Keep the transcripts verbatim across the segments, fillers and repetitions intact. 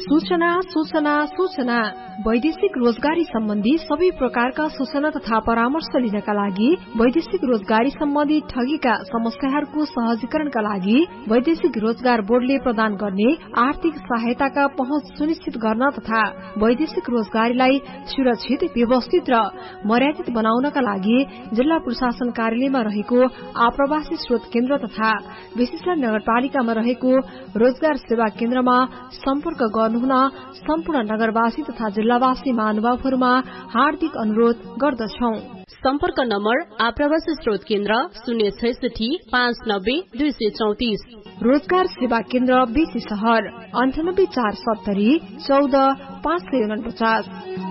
सूचना सूचना सूचना वैदेशिक रोजगारी सम्बन्धी सबै प्रकारका सूचना तथा परामर्श लिनका लागि वैदेशिक रोजगारी सम्बन्धी ठगीका समस्याहरूको सहजीकरणका लागि वैदेशिक रोजगार बोर्डले प्रदान गर्ने आर्थिक सहायताका पहुँच सुनिश्चित गर्न तथा वैदेशिक रोजगारीलाई सुरक्षित, व्यवस्थित र मर्यादित बनाउनका लागि जिल्ला प्रशासन कार्यालयमा रहेको आप्रवासी स्रोत केन्द्र तथा विशिष्ट नगरपालिकामा रहेको रोजगार सेवा केन्द्रमा सम्पर्क गर्नुहुन सम्पूर्ण नगरवासी तथा जिल्लावासी महानुभावहरूमा हार्दिक अनुरोध गर्दछौ। सम्पर्क नम्बर आप्रवासी स्रोत केन्द्र शून्य छैसठी पाँच नब्बे दुई सय चौतिस। रोजगार सेवा केन्द्र बेसी शहर अन्ठानब्बे चार सत्तरी चौध पाँच सय उनपचास।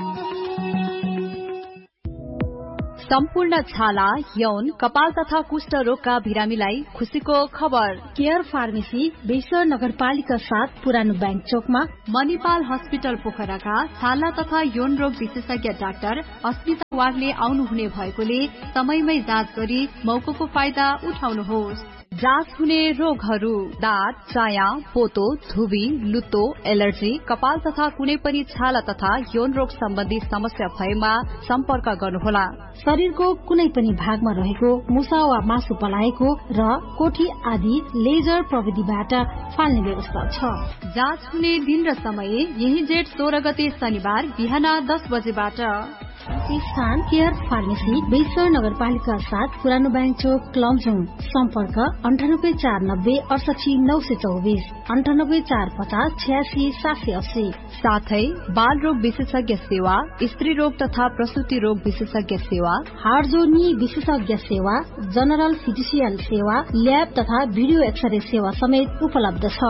सम्पूर्ण छाला, यौन, कपाल तथा कुष्ठ रोगका बिरामीलाई खुशीको खबर। केयर फार्मेसी बेसर नगरपालिका साथ पुरानो बैंक चोकमा, मणिपाल हस्पिटल पोखराका छाला तथा यौन रोग विशेषज्ञ डाक्टर अस्मिता वागले आउनुहुने भएकोले समयमै जाँच गरी मौकाको फाइदा उठाउनुहोस्। जाँच हुने रोगहरू: दाँत, चाया, पोतो, धुबी, लुतो, एलर्जी, कपाल तथा कुनै पनि छाला तथा यौन रोग सम्बन्धी समस्या भएमा सम्पर्क गर्नुहोला। शरीरको कुनै पनि भागमा रहेको मुसा वा मासु पलाएको र कोठी आदि लेजर प्रविधिबाट फाल्ने व्यवस्था छ। जाँच हुने दिन र समय यही जेठ सोह्र गते शनिबार बिहान दस बजेबाट। स्थान केयर फार्मेसी बेसर नगरपालिका साथ पुरानो बैंक चोक क्लमजुङ। सम्पर्क अन्ठानब्बे चार नब्बे अडसठी नौ सय चौबिस, अन्ठानब्बे चार पचास छयासी सात सय अस्सी। साथै बाल रोग विशेषज्ञ सेवा, स्त्री रोग तथा प्रसूति रोग विशेषज्ञ सेवा, हाडजोर्नी विशेषज्ञ सेवा, जनरल फिजिसियन सेवा, ल्याब तथा भिडियो एक्सरे सेवा समेत उपलब्ध छ।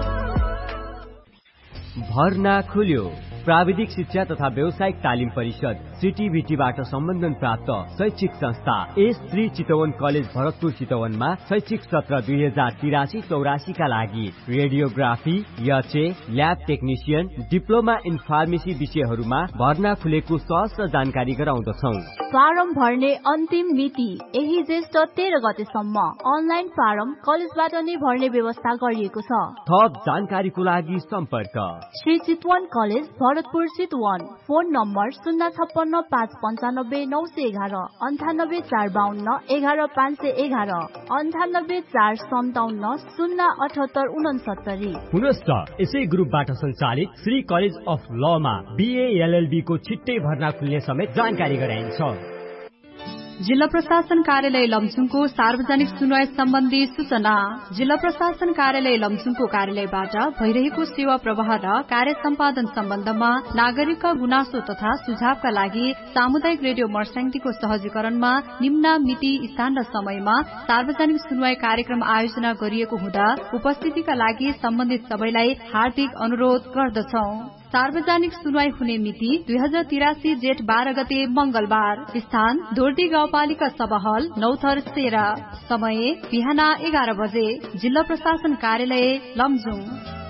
भर्ना खुल्यो। प्राविधिक शिक्षा तथा व्यावसायिक तालिम परिषद सीटीभीटीबाट सम्बन्धन प्राप्त शैक्षिक संस्था एस श्री चितवन कलेज भरतपुर चितवनमा शैक्षिक सत्र दुई हजार तिरासी चौरासी का लागि radiography, HA, lab technician, diploma in pharmacy विषयहरूमा भर्ना खुलेको सहज जानकारी गराउँदछौ। फारम भर्ने अन्तिम मिति यही ज्येष्ठ तेह्र गतेसम्म। अनलाइन फारम कलेजबाट नै भर्ने व्यवस्था गरिएको छ। थप जानकारीको लागि सम्पर्क Shri Chitwan college Bharatpur Chitwan. Phone number शून्य छप्पन्न पाँच पन्चानब्बे नौ सय एघार, अन्ठानब्बे चार बाहन्न एघार पाँच सय एघार, अन्ठानब्बे चार सन्ताउन्न शून्य अठहत्तर उनसत्तरी। पुनश्च यसै ग्रुपबाट सञ्चालित Shri college of Lama BA LLB को छिट्टै भर्ना खुल्ने समेत जानकारी गराइन्छ। जिल्ला प्रशासन कार्यालय लमजुङको सार्वजनिक सुनवाई सम्बन्धी सूचना। जिल्ला प्रशासन कार्यालय लमजुङको कार्यालयबाट भइरहेको सेवा प्रवाह र कार्य सम्पादन सम्बन्धमा नागरिकका गुनासो तथा सुझावका लागि सामुदायिक रेडियो मर्स्याङटीको सहजीकरणमा निम्न मिति, स्थान र समयमा सार्वजनिक सुनवाई कार्यक्रम आयोजना गरिएको हुँदा उपस्थितिका लागि सम्बन्धित सबैलाई हार्दिक अनुरोध गर्दछौ। सार्वजनिक सुनवाई हुने मिति दुई हजार तिरासी जेठ बाह्र गते मंगलबार। स्थान दोर्दी गाउँपालिका सभा हल नौथर सेरा। समय बिहान एघार बजे। जिल्ला प्रशासन कार्यालय लमजुङ।